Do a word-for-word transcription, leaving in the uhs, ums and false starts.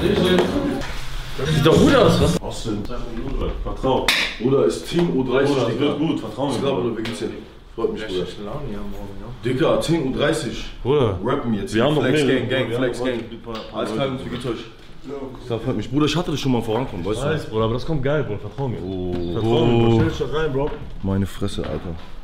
Das sieht doch gut aus, was? Was denn? Vertrau. Bruder, ist Team U dreißig, Bruder, das Digga. wird gut, vertrau mir. Ich glaube, Bruder, wir geht's ja. Freut mich, Bruder. Laune hier morgen, ja. Digga, Team U dreißig. Bruder. Rappen jetzt. Wir haben noch Flex mehr. Gang, Gang, Flex Gang. Alles klar, wie geht's euch? Das freut mich. Bruder, ich hatte das schon mal vorankommen, weißt du? Weiß, Bruder, aber das kommt geil, Bruder, vertrau mir. Oh, Vertrau mir, Bro. Stell dich da rein, Bro. Meine Fresse, Alter.